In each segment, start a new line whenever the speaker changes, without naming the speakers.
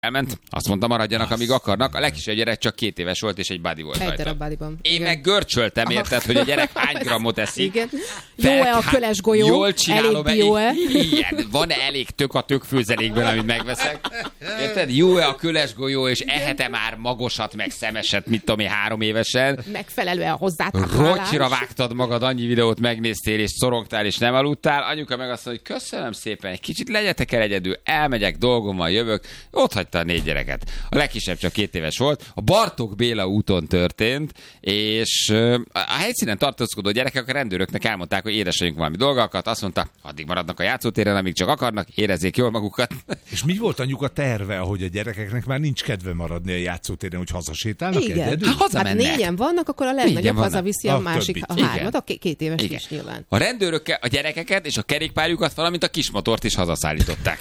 Elment, azt mondta, maradjanak, amíg akarnak. A legkisebb gyerek csak 2 éves volt, és egy buddy volt rajta.
Egy darab buddyban.
Én meg görcsöltem, érted, hogy a gyerek hány grammot eszik.
Igen. Jó-e a köles golyó?
Jól csinálom.
Elég bio-e?
Igen. Van-e elég tök a tökfőzelékben, amit megveszek? Érted? Jó-e a köles golyó, és ehet-e már magosat, meg szemeset, mit tudom én, 3 évesen?
Megfelelően hozzátartálás.
Rocsira vágtad magad, annyi videót megnéztél, és szorongtál, és nem aludtál. Anyuka meg azt mondja, hogy köszönöm szépen, egy kicsit legyetek el egyedül, elmegyek, dolgommal jövök. Ott hagyta a 4 gyereket. A legkisebb csak 2 éves volt. A Bartók Béla úton történt, és a helyszínen tartózkodó gyerekek a rendőröknek elmondták, hogy édesanyjunk valami dolgokat. Azt mondta, addig maradnak a játszótéren, amíg csak akarnak, érezzék jól magukat.
És mi volt anyuka terve, ahogy a gyerekeknek már nincs kedve maradni a játszótéren, hogy hazasétálnak egyedül?
Hát 4-en vannak, akkor a legnagyobb hazaviszi a másik, a 3-at, a 2 éves is nyilván.
A rendőrök a gyerekeket és a kerékpárjukat, valamint a kismotort is hazaszállították.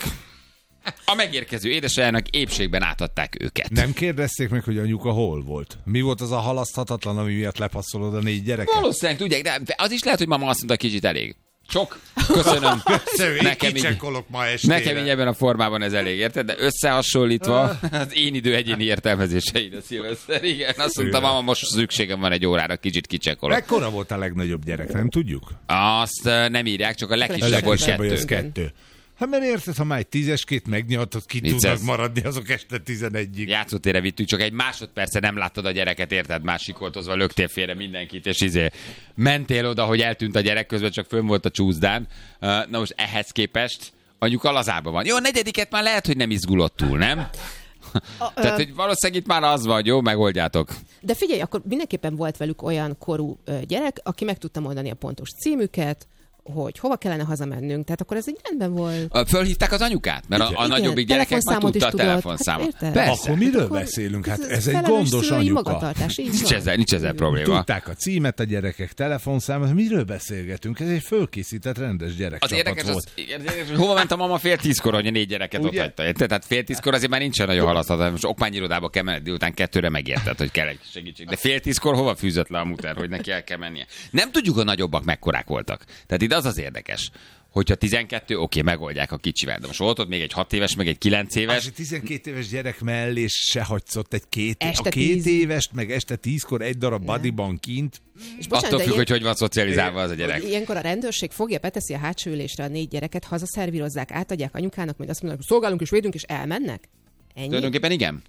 A megérkező édesanyjának épségben átadták őket.
Nem kérdezték meg, hogy anyuka hol volt? Mi volt az a halaszthatatlan, ami miatt lepasszolod a 4 gyereket?
Valószínűleg tudják, de az is lehet, hogy mama azt mondta, kicsit elég. Sok. Köszönöm. Nekem így ebben a formában ez elég, érted? De összehasonlítva az én idő egyéni értelmezéseid a Szilveszter. Igen, azt mondta, mama, most szükségem van egy órára, kicsit kicsekkolok.
Mekkora volt a legnagyobb gyerek, nem tudjuk?
Azt nem írják, csak a legkisebb volt 2.
Hát mert érted, ha már egy 10-eskét megnyaltad, ki tudnak maradni azok este 11-ig.
Játszótérre vittük, csak egy másodperce nem láttad a gyereket, érted? Már sikoltozva, löktél félre mindenkit, és mentél oda, hogy eltűnt a gyerek, közben csak fönn volt a csúszdán. Na most ehhez képest anyuka lazában van. Jó, a 4. már lehet, hogy nem izgulott túl, nem? Tehát, hogy valószínűleg itt már az van, jó, megoldjátok.
De figyelj, akkor mindenképpen volt velük olyan korú gyerek, aki meg tudta mondani a pontos címüket, hogy hova kellene hazamennünk, tehát akkor ez így rendben volt.
Fölhívták az anyukát? Mert a nagyobbik gyerekek már tudta a telefonszámot.
Hát,
persze. Akkor miről beszélünk? Hát ez egy gondos anyuka.
Nincs ezzel probléma.
Tudták a címet, a gyerekek telefonszámot. Miről beszélgetünk? Ez egy fölkészített rendes gyerekcsapat volt.
Hova ment a mama 9:30, hogy a 4 gyereket ott hagyta? Tehát 9:30 azért már nincsen nagyon halaszthat. Most okmányirodába kell menni, délután 2-re megérted, hogy kell egy segítség. De 9:30 hova fűzött le a muter, hogy neki el kell mennie? Nem tudjuk, a nagyobbak mekkorák voltak. Tehát itt az érdekes, hogyha 12, oké, megoldják a kicsivel. De most volt ott még egy 6 éves, meg egy 9 éves.
A 12 éves gyerek mellé se hagysz ott egy 2 évest, meg este 10-kor egy darab buddyban kint.
És attól függ, hogy van szocializálva az a gyerek.
Ilyenkor a rendőrség fogja, beteszi a hátsó ülésre a 4 gyereket, hazaszervírozzák, átadják anyukának, majd azt mondják, hogy szolgálunk és védünk, és elmennek? Ennyi?
Tulajdonképpen igen.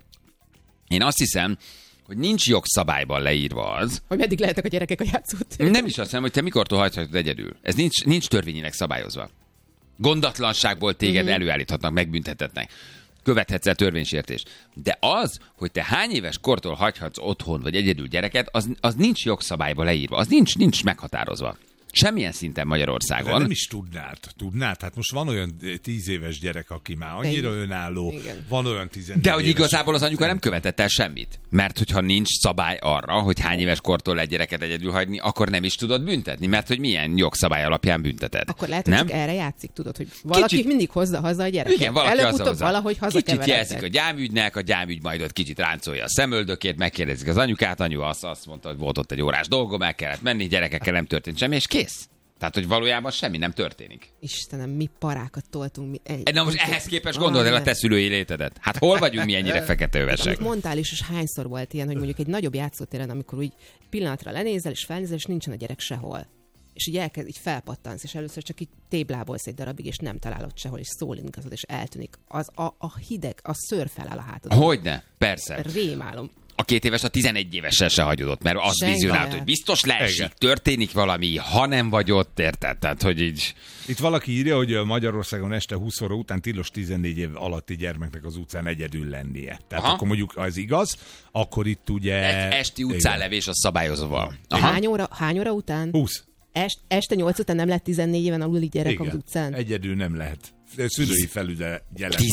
Én azt hiszem, hogy nincs jogszabályban leírva az,
hogy meddig lehetnek a gyerekek a játszótéren.
Nem is azt hiszem, hogy te mikortól hagyhatod egyedül. Ez nincs törvényileg szabályozva. Gondatlanságból téged előállíthatnak, megbüntethetnek. Követhetsz el törvénysértést. De az, hogy te hány éves kortól hagyhatsz otthon vagy egyedül gyereket, az nincs jogszabályban leírva. Az nincs meghatározva. Semmilyen szinten Magyarországon.
De nem is tudnád. Hát most van olyan 10 éves gyerek, aki már annyira önálló, van olyan 14
De hogy igazából az anyuka nem követett el semmit. Mert hogyha nincs szabály arra, hogy hány éves kortól egy gyereket egyedül hagyni, akkor nem is tudod büntetni, mert hogy milyen jogszabály alapján bünteted.
Akkor lehet, hogy csak erre játszik, tudod, hogy valaki mindig hozza haza a gyereket.
Igen, valaki
előbb-utóbb valahogy
kicsit jelzik a gyámügynek, a gyámügy majd ott kicsit ráncolja a szemöldökét, megkérdezik az anyukát, anyu azt mondta, hogy volt ott egy órás dolgom, el kellett menni, gyerekekkel nem történt semmi, és kész. Tehát, hogy valójában semmi nem történik.
Istenem, mi parákat toltunk.
Na most ehhez képest gondold el a te szülői létedet. Hát hol vagyunk mi ennyire feketővesek?
Amit mondtál is, és hányszor volt ilyen, hogy mondjuk egy nagyobb játszótéren, amikor úgy pillanatra lenézel, és felnézel, és nincsen a gyerek sehol. És így felpattansz, és először csak így téblábolsz egy darabig, és nem találod sehol, és szólingazod, és eltűnik. Az a hideg, a szőr feláll a hátadon.
Hogyne, persze.
Rémálom.
A 2 éves a 11 évesen se hagyod ott, mert az vizionált, hogy biztos leesik, történik valami, ha nem vagy ott, érted? Tehát, hogy így...
Itt valaki írja, hogy Magyarországon este 20 óra után tilos 14 év alatti gyermeknek az utcán egyedül lennie. Tehát akkor mondjuk az igaz, akkor itt ugye...
Esti utcánlevés a szabályozva.
Hány óra után?
20.
Este 8 után nem lehet 14 éven aluli gyerek az utcán?
Egyedül nem lehet. Szülői felügyelet.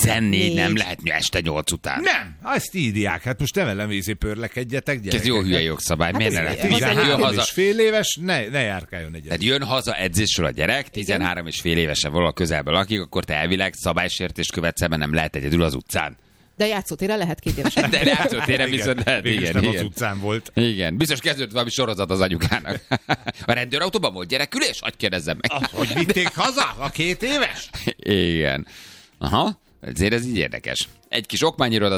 14 nem lehet este 8 után.
Nem, ezt írják. Hát most nem pörlekedjetek, gyerekek.
Ez jó hülye jogszabály. Miért ne lehet?
13 és fél éves, ne járkáljon egyedül.
Tehát jön haza edzésről a gyerek, 13 és fél évesen valahol közelben lakik, akkor te elvileg szabálysértést követsz, mert nem lehet egyedül az utcán.
De játszótéren lehet 2 évesen.
De játszótéren viszont lehet, igen.
Az utcán volt.
Igen, biztos kezdődött valami sorozat az anyukának. A rendőrautóban volt gyerekülés? Hadd kérdezzem meg.
Hogy vitték haza a 2 éves?
Igen. Aha. Ezért ez így érdekes. Egy kis okmányiroda